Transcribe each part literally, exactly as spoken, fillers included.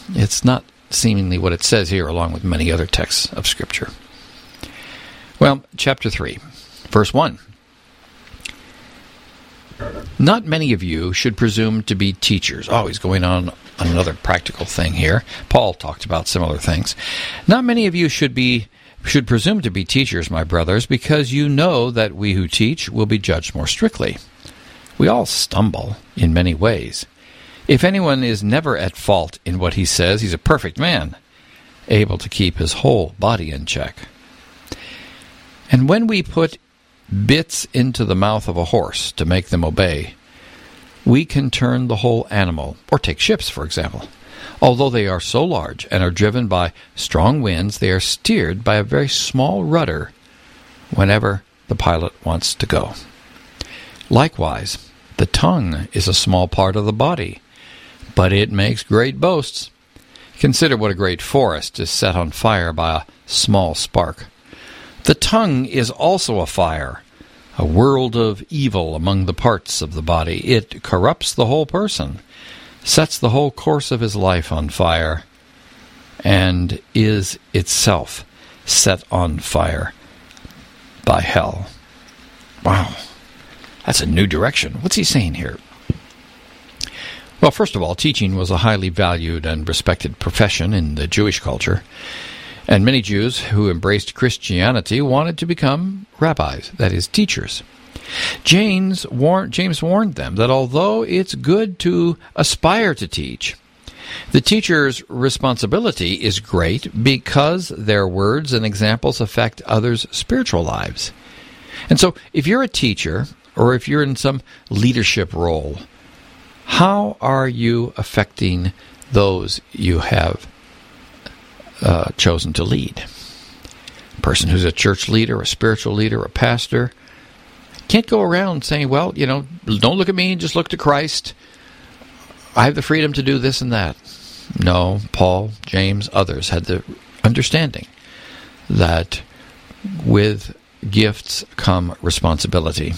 It's not seemingly what it says here, along with many other texts of Scripture. Well, chapter three, verse one. Not many of you should presume to be teachers. Oh, he's going on another practical thing here. Paul talked about similar things. Not many of you should be should presume to be teachers, my brothers, because you know that we who teach will be judged more strictly. We all stumble in many ways. If anyone is never at fault in what he says, he's a perfect man, able to keep his whole body in check. And when we put bits into the mouth of a horse to make them obey, we can turn the whole animal, or take ships, for example. Although they are so large and are driven by strong winds, they are steered by a very small rudder whenever the pilot wants to go. Likewise, the tongue is a small part of the body, but it makes great boasts. Consider what a great forest is set on fire by a small spark. The tongue is also a fire, a world of evil among the parts of the body. It corrupts the whole person, sets the whole course of his life on fire, and is itself set on fire by hell. Wow, that's a new direction. What's he saying here? Well, first of all, teaching was a highly valued and respected profession in the Jewish culture. And many Jews who embraced Christianity wanted to become rabbis, that is, teachers. James warned, James warned them that although it's good to aspire to teach, the teacher's responsibility is great because their words and examples affect others' spiritual lives. And so, if you're a teacher, or if you're in some leadership role, how are you affecting those you have Uh, chosen to lead? A person who's a church leader, a spiritual leader, a pastor, can't go around saying, well, you know, don't look at me, just look to Christ. I have the freedom to do this and that. No, Paul, James, others had the understanding that with gifts come responsibility.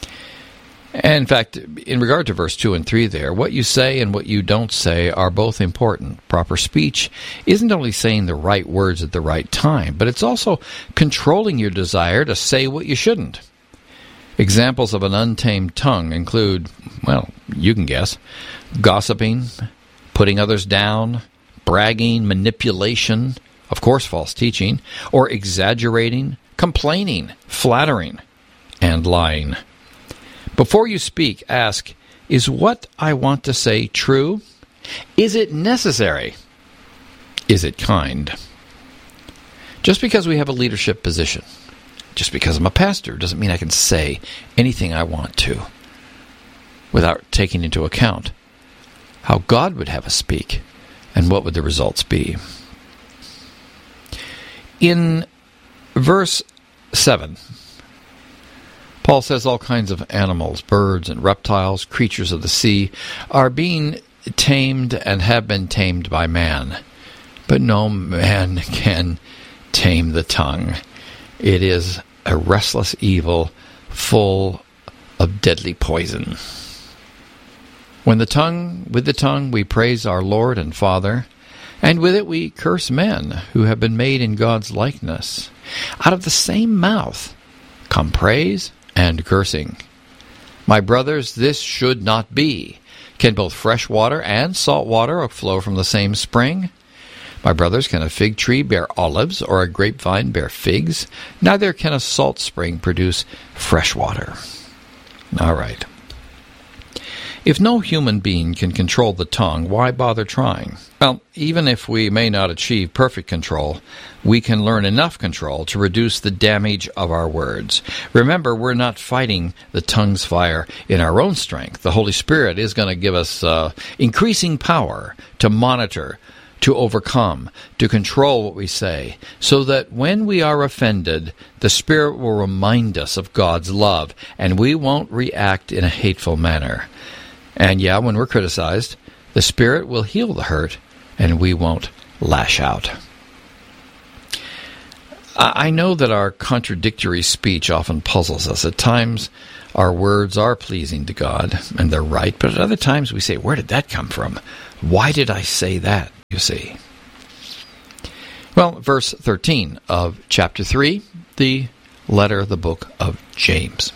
And in fact, in regard to verse two and three there, what you say and what you don't say are both important. Proper speech isn't only saying the right words at the right time, but it's also controlling your desire to say what you shouldn't. Examples of an untamed tongue include, well, you can guess, gossiping, putting others down, bragging, manipulation, of course false teaching, or exaggerating, complaining, flattering, and lying. Before you speak, ask, is what I want to say true? Is it necessary? Is it kind? Just because we have a leadership position, just because I'm a pastor, doesn't mean I can say anything I want to without taking into account how God would have us speak and what would the results be. In verse seven, Paul says all kinds of animals, birds and reptiles, creatures of the sea, are being tamed and have been tamed by man. But no man can tame the tongue. It is a restless evil full of deadly poison. When the tongue, with the tongue we praise our Lord and Father, and with it we curse men who have been made in God's likeness. Out of the same mouth come praise and cursing. My brothers, this should not be. Can both fresh water and salt water flow from the same spring? My brothers, can a fig tree bear olives, or a grapevine bear figs? Neither can a salt spring produce fresh water. All right. If no human being can control the tongue, why bother trying? Well, even if we may not achieve perfect control, we can learn enough control to reduce the damage of our words. Remember, we're not fighting the tongue's fire in our own strength. The Holy Spirit is going to give us uh, increasing power to monitor, to overcome, to control what we say, so that when we are offended, the Spirit will remind us of God's love, and we won't react in a hateful manner. And yeah, when we're criticized, the Spirit will heal the hurt, and we won't lash out. I know that our contradictory speech often puzzles us. At times, our words are pleasing to God, and they're right, but at other times we say, where did that come from? Why did I say that? you see. Well, verse thirteen of chapter three, the letter, the book of James.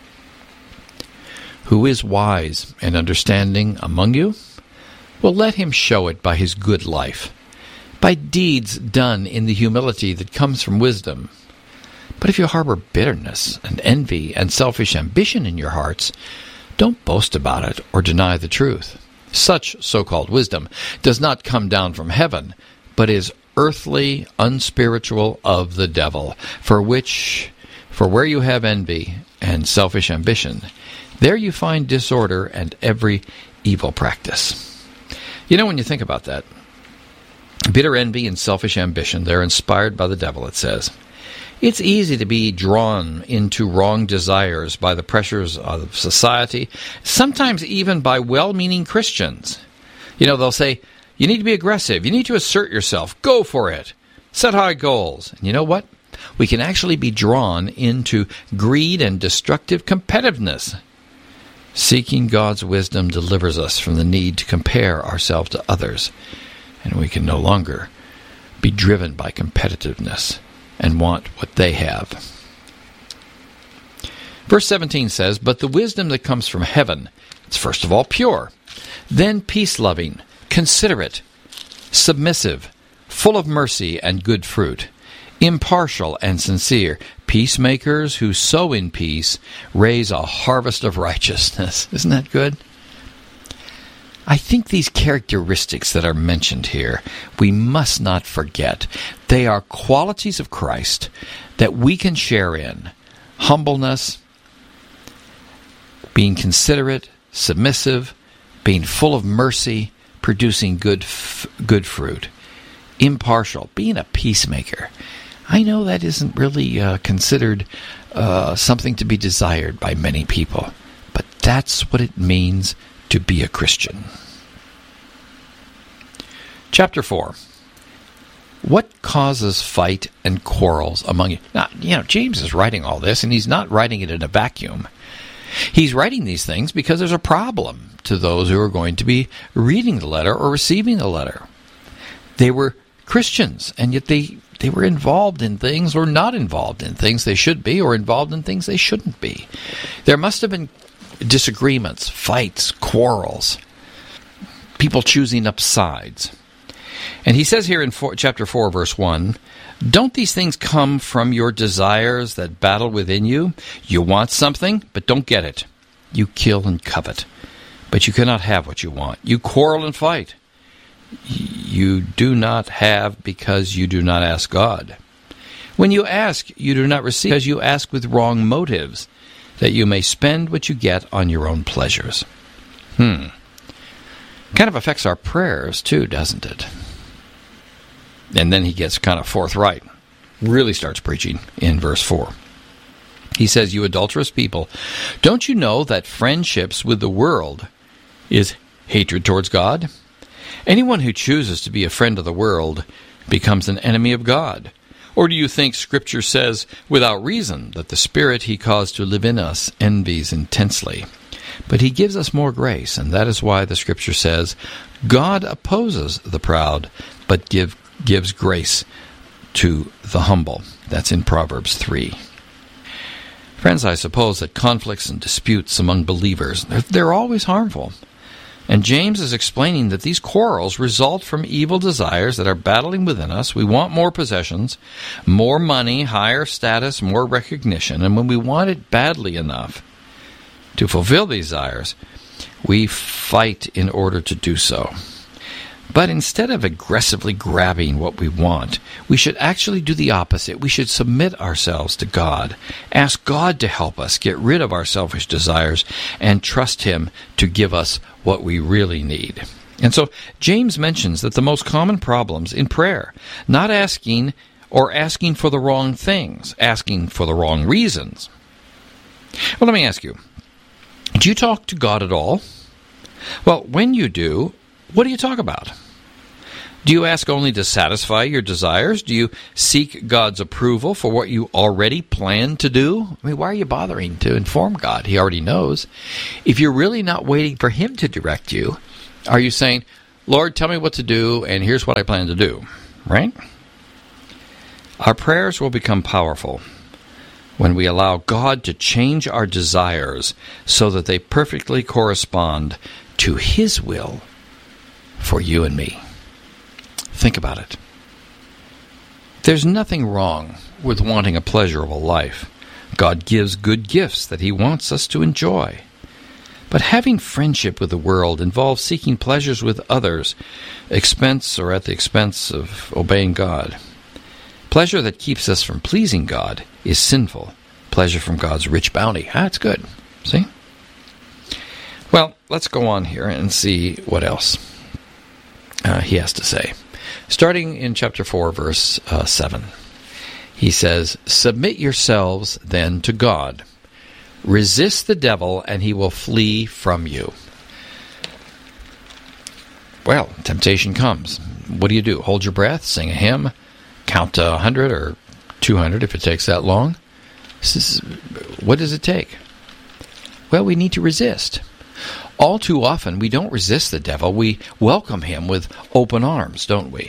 Who is wise and understanding among you? Well, let him show it by his good life, by deeds done in the humility that comes from wisdom. But if you harbor bitterness and envy and selfish ambition in your hearts, don't boast about it or deny the truth. Such so-called wisdom does not come down from heaven, but is earthly, unspiritual, of the devil, for which, for where you have envy and selfish ambition, there you find disorder and every evil practice. You know, when you think about that, bitter envy and selfish ambition, they're inspired by the devil, it says. It's easy to be drawn into wrong desires by the pressures of society, sometimes even by well-meaning Christians. You know, they'll say, you need to be aggressive. You need to assert yourself. Go for it. Set high goals. And you know what? We can actually be drawn into greed and destructive competitiveness. Seeking God's wisdom delivers us from the need to compare ourselves to others, and we can no longer be driven by competitiveness and want what they have. Verse seventeen says, but the wisdom that comes from heaven, it's first of all pure, then peace-loving, considerate, submissive, full of mercy and good fruit, impartial and sincere, peacemakers who sow in peace raise a harvest of righteousness. Isn't that good? I think these characteristics that are mentioned here, we must not forget. They are qualities of Christ that we can share in. Humbleness, being considerate, submissive, being full of mercy, producing good f- good fruit. Impartial, being a peacemaker. I know that isn't really uh, considered uh, something to be desired by many people, but that's what it means to be a Christian. Chapter four. What causes fight and quarrels among you? Now, you know, James is writing all this, and he's not writing it in a vacuum. He's writing these things because there's a problem to those who are going to be reading the letter or receiving the letter. They were Christians, and yet they, they were involved in things or not involved in things they should be, or involved in things they shouldn't be. There must have been disagreements, fights, quarrels, people choosing up sides. And he says here in four, chapter four, verse one, don't these things come from your desires that battle within you? You want something, but don't get it. You kill and covet, but you cannot have what you want. You quarrel and fight. You do not have because you do not ask God. When you ask, you do not receive because you ask with wrong motives, that you may spend what you get on your own pleasures. Hmm. Kind of affects our prayers too, doesn't it? And then he gets kind of forthright, really starts preaching in verse four. He says, you adulterous people, don't you know that friendships with the world is hatred towards God? Anyone who chooses to be a friend of the world becomes an enemy of God. Or do you think Scripture says, without reason, that the Spirit he caused to live in us envies intensely? But he gives us more grace, and that is why the Scripture says, God opposes the proud, but give, gives grace to the humble. That's in Proverbs three. Friends, I suppose that conflicts and disputes among believers, they're, they're always harmful. And James is explaining that these quarrels result from evil desires that are battling within us. We want more possessions, more money, higher status, more recognition. And when we want it badly enough to fulfill these desires, we fight in order to do so. But instead of aggressively grabbing what we want, we should actually do the opposite. We should submit ourselves to God, ask God to help us get rid of our selfish desires, and trust Him to give us what we really need. And so James mentions that the most common problems in prayer, not asking or asking for the wrong things, asking for the wrong reasons. Well, let me ask you, do you talk to God at all? Well, when you do, what do you talk about? Do you ask only to satisfy your desires? Do you seek God's approval for what you already plan to do? I mean, why are you bothering to inform God? He already knows. If you're really not waiting for Him to direct you, are you saying, Lord, tell me what to do, and here's what I plan to do, right? Our prayers will become powerful when we allow God to change our desires so that they perfectly correspond to His will for you and me. Think about it. There's nothing wrong with wanting a pleasurable life. God gives good gifts that He wants us to enjoy. But having friendship with the world involves seeking pleasures with others, expense or at the expense of obeying God. Pleasure that keeps us from pleasing God is sinful. Pleasure from God's rich bounty, that's good. See? Well, let's go on here and see what else uh, he has to say. Starting in chapter four, verse uh, seven. He says, "Submit yourselves then to God. Resist the devil, and he will flee from you." Well, temptation comes. What do you do? Hold your breath, sing a hymn, count to one hundred or two hundred if it takes that long? This is, what does it take? Well, we need to resist. All too often, we don't resist the devil. We welcome him with open arms, don't we?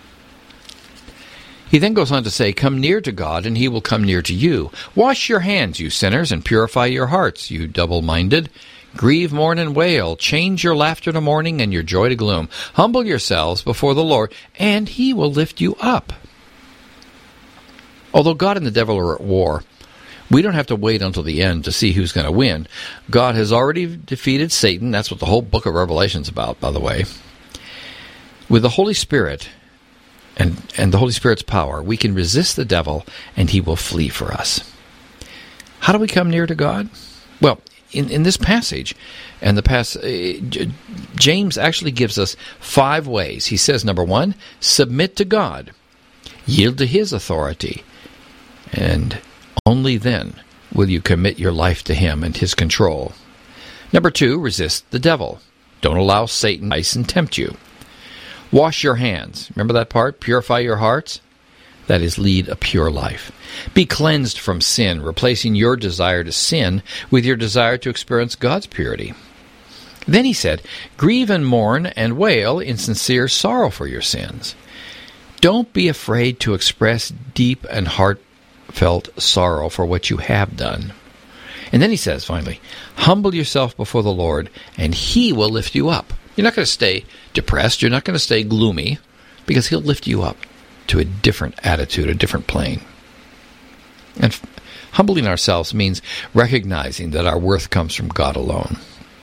He then goes on to say, "Come near to God, and he will come near to you. Wash your hands, you sinners, and purify your hearts, you double-minded. Grieve, mourn, and wail. Change your laughter to mourning and your joy to gloom. Humble yourselves before the Lord, and he will lift you up." Although God and the devil are at war, we don't have to wait until the end to see who's going to win. God has already defeated Satan. That's what the whole book of Revelation is about, by the way. With the Holy Spirit and, and the Holy Spirit's power, we can resist the devil, and he will flee for us. How do we come near to God? Well, in, in this passage, and the pass, uh, James actually gives us five ways. He says, number one, submit to God. Yield to his authority. And only then will you commit your life to him and his control. Number two, resist the devil. Don't allow Satan to entice and tempt you. Wash your hands. Remember that part? Purify your hearts. That is, lead a pure life. Be cleansed from sin, replacing your desire to sin with your desire to experience God's purity. Then he said, grieve and mourn and wail in sincere sorrow for your sins. Don't be afraid to express deep and heartfelt sorrow for what you have done. And then he says, finally, humble yourself before the Lord, and he will lift you up. You're not going to stay depressed. You're not going to stay gloomy, because he'll lift you up to a different attitude, a different plane. And f- humbling ourselves means recognizing that our worth comes from God alone.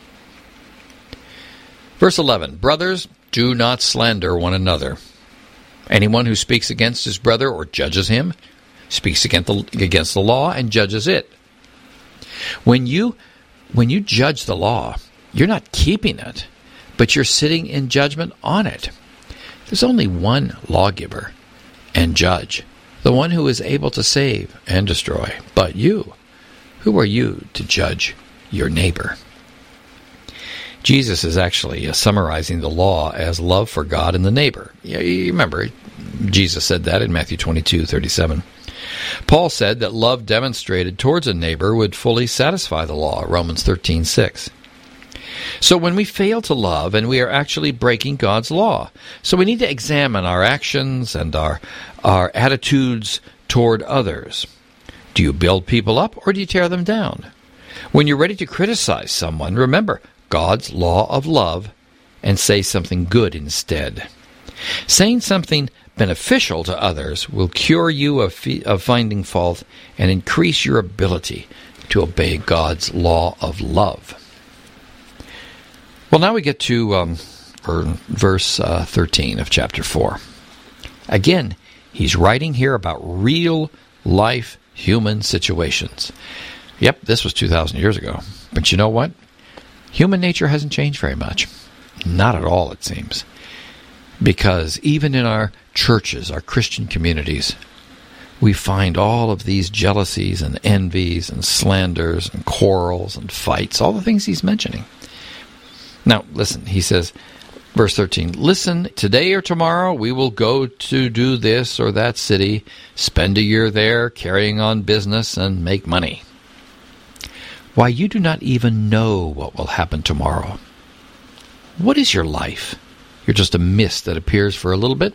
Verse eleven, brothers, do not slander one another. Anyone who speaks against his brother or judges him speaks against the, against the law and judges it. When you, when you judge the law, you're not keeping it, but you're sitting in judgment on it. There's only one lawgiver and judge, the one who is able to save and destroy. But you, who are you to judge your neighbor? Jesus is actually uh, summarizing the law as love for God and the neighbor. You, you remember, Jesus said that in Matthew twenty-two thirty-seven. Paul said that love demonstrated towards a neighbor would fully satisfy the law, Romans thirteen six. So when we fail to love, and we are actually breaking God's law. So we need to examine our actions and our, our attitudes toward others. Do you build people up, or do you tear them down? When you're ready to criticize someone, remember God's law of love and say something good instead. Saying something beneficial to others will cure you of, fe- of finding fault and increase your ability to obey God's law of love. Well, now we get to um, or verse uh, thirteen of chapter four. Again, he's writing here about real-life human situations. Yep, this was two thousand years ago. But you know what? Human nature hasn't changed very much. Not at all, it seems. Because even in our churches, our Christian communities, we find all of these jealousies and envies and slanders and quarrels and fights, all the things he's mentioning. Now, listen, he says, verse thirteen, listen, today or tomorrow we will go to do this or that city, spend a year there, carrying on business, and make money. Why, you do not even know what will happen tomorrow. What is your life? You're just a mist that appears for a little bit